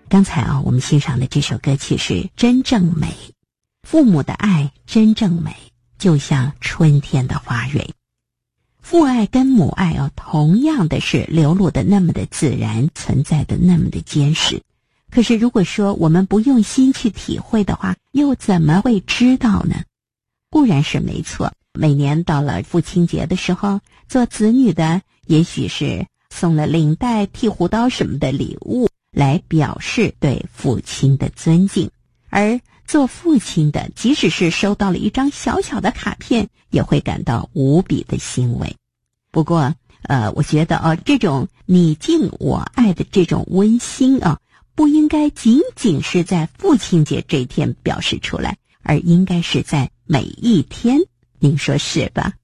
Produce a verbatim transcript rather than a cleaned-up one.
刚才啊，我们欣赏的这首歌曲是《真正美》，父母的爱真正美，就像春天的花蕊。父爱跟母爱啊，同样的是流露的那么的自然，存在的那么的坚实。可是如果说我们不用心去体会的话，又怎么会知道呢？固然是没错，每年到了父亲节的时候，做子女的也许是送了领带、剃胡刀什么的礼物，来表示对父亲的尊敬。而做父亲的，即使是收到了一张小小的卡片，也会感到无比的欣慰。不过呃，我觉得哦，这种你敬我爱的这种温馨啊，不应该仅仅是在父亲节这一天表示出来，而应该是在每一天，您说是吧？